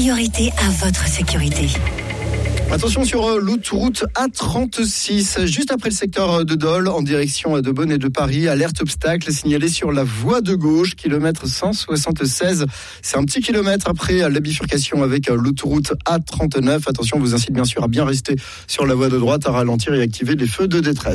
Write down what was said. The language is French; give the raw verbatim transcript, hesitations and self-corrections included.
priorité à votre sécurité. Attention sur l'autoroute A trente-six, juste après le secteur de Dole, en direction de Beaune et de Paris. Alerte obstacle signalée sur la voie de gauche, kilomètre cent soixante-seize. C'est un petit kilomètre après la bifurcation avec l'autoroute A trente-neuf. Attention, on vous incite bien sûr à bien rester sur la voie de droite, à ralentir et activer les feux de détresse.